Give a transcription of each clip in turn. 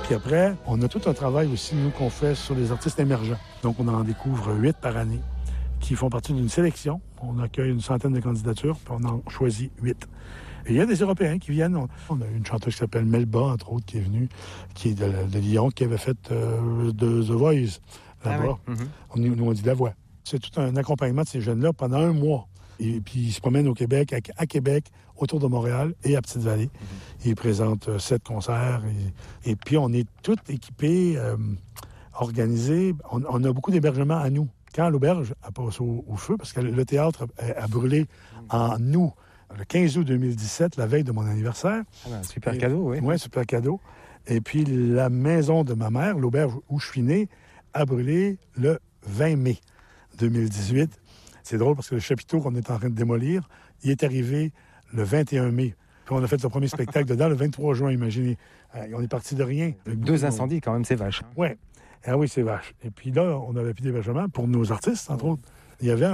Puis après, on a tout un travail aussi, nous, qu'on fait sur les artistes émergents. Donc, on en découvre 8 par année qui font partie d'une sélection. On accueille une centaine de candidatures, puis on en choisit 8. Et il y a des Européens qui viennent. On a une chanteuse qui s'appelle Melba, entre autres, qui est venue, qui est de Lyon, qui avait fait de The Voice là-bas. Ah oui. Nous, on dit la voix. C'est tout un accompagnement de ces jeunes-là pendant un mois. Et puis, ils se promènent au Québec, à Québec, autour de Montréal et à Petite-Vallée. Ils présentent 7 concerts. Et puis, on est tous équipés, organisés. On a beaucoup d'hébergements à nous. Quand l'auberge a passé au feu, parce que le théâtre a brûlé en août, le 15 août 2017, la veille de mon anniversaire. Ah ben, super cadeau, oui. Oui, super cadeau. Et puis, la maison de ma mère, l'auberge où je suis né, a brûlé le 20 mai 2018. C'est drôle parce que le chapiteau qu'on est en train de démolir, il est arrivé le 21 mai. Puis on a fait le premier spectacle dedans le 23 juin, imaginez. On est parti de rien. 2 incendies, quand même, c'est vache. Oui. Ah oui, c'est vache. Et puis là, on avait plus d'hébergement pour nos artistes, entre autres. Il y avait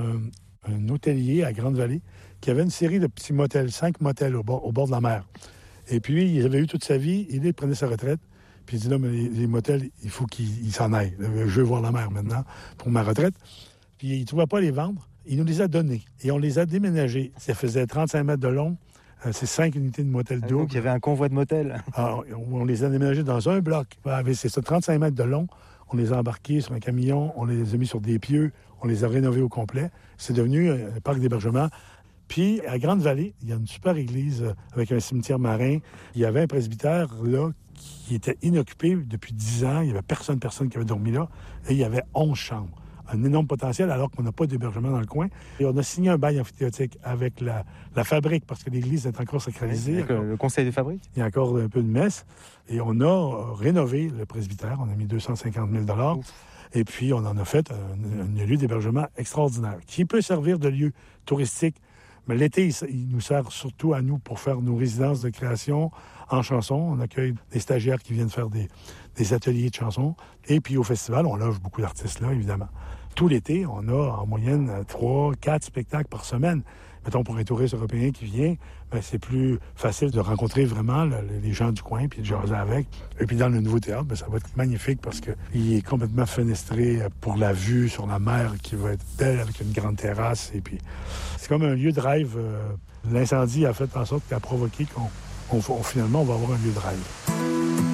un hôtelier à Grande-Vallée qui avait une série de petits motels, 5 motels au bord de la mer. Et puis, il avait eu toute sa vie, il prenait sa retraite. Puis il dit, là, mais les motels, il faut qu'il s'en aille. Je veux voir la mer maintenant pour ma retraite. Puis il ne trouvait pas les vendre. Il nous les a donnés. Et on les a déménagés. Ça faisait 35 mètres de long. C'est 5 unités de motel double. Donc il y avait un convoi de motels. Alors, on les a déménagés dans un bloc. C'est ça, 35 mètres de long. On les a embarqués sur un camion. On les a mis sur des pieux. On les a rénovés au complet. C'est devenu un parc d'hébergement. Puis, à Grande-Vallée, il y a une super église avec un cimetière marin. Il y avait un presbytère, là, qui était inoccupé depuis 10 ans. Il n'y avait personne qui avait dormi là. Et il y avait 11 chambres. Un énorme potentiel, alors qu'on n'a pas d'hébergement dans le coin. Et on a signé un bail amphithéotique avec la fabrique, parce que l'église est encore sacralisée. Avec le conseil de fabrique. Il y a encore un peu de messe. Et on a rénové le presbytère. On a mis 250 000 $. Et puis, on en a fait un lieu d'hébergement extraordinaire, qui peut servir de lieu touristique. Mais l'été, il nous sert surtout à nous pour faire nos résidences de création en chanson. On accueille des stagiaires qui viennent faire des ateliers de chansons. Et puis, au festival, on loge beaucoup d'artistes là, évidemment. Tout l'été, on a en moyenne 3-4 spectacles par semaine. Mettons, pour un touriste européen qui vient, ben, c'est plus facile de rencontrer vraiment les gens du coin puis de jaser avec. Et puis dans le nouveau théâtre, ben, ça va être magnifique parce qu'il est complètement fenestré pour la vue sur la mer qui va être belle avec une grande terrasse. Et puis c'est comme un lieu de rêve. L'incendie a fait en sorte qu'il a provoqué qu'on finalement, on va avoir un lieu de rêve.